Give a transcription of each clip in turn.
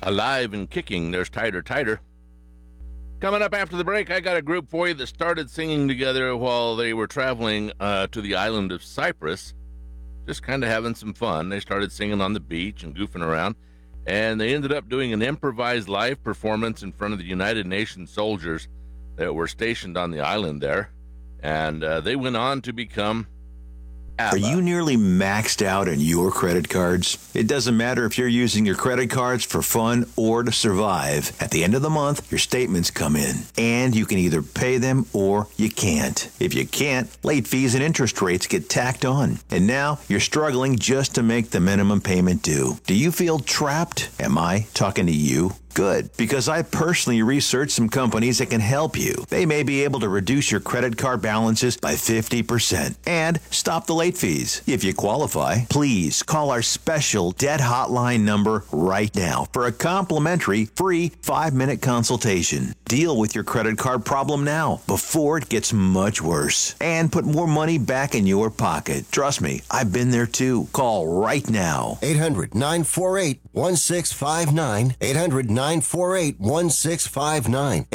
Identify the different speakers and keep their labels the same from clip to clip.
Speaker 1: alive and kicking. There's Tighter, Tighter. Coming up after the break, I got a group for you that started singing together while they were traveling to the island of Cyprus, just kind of having some fun. They started singing on the beach and goofing around, and they ended up doing an improvised live performance in front of the United Nations soldiers that were stationed on the island there, and they went on to become ABBA.
Speaker 2: Are you nearly maxed out on your credit cards? It doesn't matter if you're using your credit cards for fun or to survive. At the end of the month, your statements come in, and you can either pay them or you can't. If you can't, late fees and interest rates get tacked on. And now you're struggling just to make the minimum payment due. Do you feel trapped? Am I talking to you? Good, because I personally researched some companies that can help you. They may be able to reduce your credit card balances by 50% and stop the late fees. If you qualify, please call our special debt hotline number right now for a complimentary free 5-minute consultation. Deal with your credit card problem now before it gets much worse and put more money back in your pocket. Trust me, I've been there too. Call right now.
Speaker 3: 800-948-1659. 800-948-1659.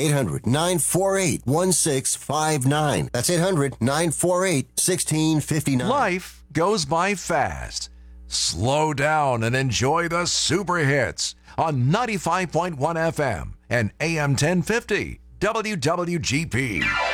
Speaker 3: 800-948-1659. That's 800-948-1659.
Speaker 4: Life goes by fast. Slow down and enjoy the super hits on 95.1 FM and AM 1050 WWGP.